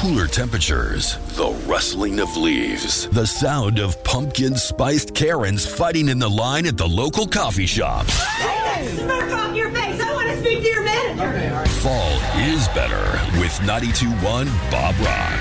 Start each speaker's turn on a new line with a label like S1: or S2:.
S1: cooler temperatures, the rustling of leaves, the sound of pumpkin-spiced Karens fighting in the line at the local coffee shop.
S2: Take that smirk off your face. I want to speak to your manager.
S1: Fall is better with 92.1 Bob Rock.